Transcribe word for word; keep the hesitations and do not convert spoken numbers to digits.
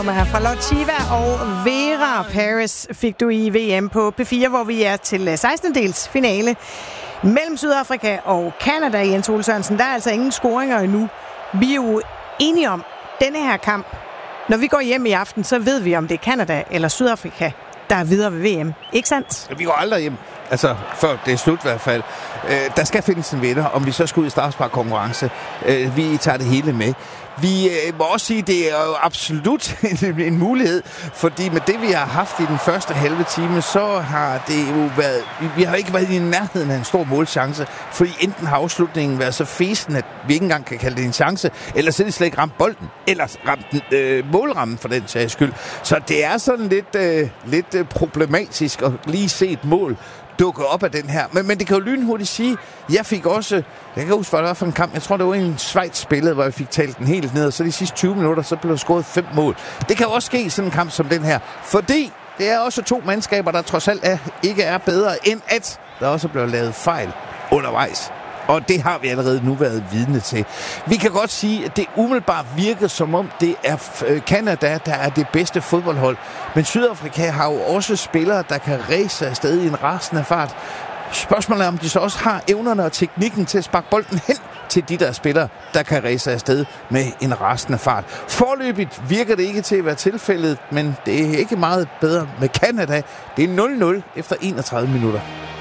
Her fra Lotiva og Vera Paris fik du i V M på P fire, hvor vi er til sekstendedels finale mellem Sydafrika og Canada. Jens Ole Sørensen, der er altså ingen scoringer endnu. Vi er jo enige om denne her kamp. Når vi går hjem i aften, så ved vi, om det er Canada eller Sydafrika, der er videre ved V M. Ikke sandt? Vi går aldrig hjem. Altså, før det er slut i hvert fald. Øh, der skal findes en vinder, om vi så skal ud i straffesparkkonkurrence. Øh, vi tager det hele med. Vi øh, må også sige, at det er jo absolut en, en mulighed, fordi med det, vi har haft i den første halve time, så har det jo været... Vi har ikke været i nærheden af en stor målchance, fordi enten har afslutningen været så fesen, at vi ikke engang kan kalde det en chance, eller så er det slet ikke ramt bolden, eller ramt øh, målrammen for den sags skyld. Så det er sådan lidt, øh, lidt øh, problematisk at lige se et mål dukke op af den her. Men, men det kan jo lynhurtigt sige, jeg fik også, jeg kan huske, hvad det var for en kamp, jeg tror, det var en Schweiz spillet, hvor jeg fik talt den helt ned, og så de sidste tyve minutter, så blev der scoret fem mål. Det kan jo også ske i sådan en kamp som den her, fordi det er også to mandskaber, der trods alt er, ikke er bedre, end at der også blev lavet fejl undervejs. Og det har vi allerede nu været vidne til. Vi kan godt sige, at det umiddelbart virker som om, det er Canada, der er det bedste fodboldhold. Men Sydafrika har jo også spillere, der kan ræse afsted i en rasende fart. Spørgsmålet er, om de så også har evnerne og teknikken til at sparke bolden hen til de der spillere, der kan ræse afsted med en rasende fart. Forløbigt virker det ikke til at være tilfældet, men det er ikke meget bedre med Canada. Det er nul nul efter enogtredive minutter.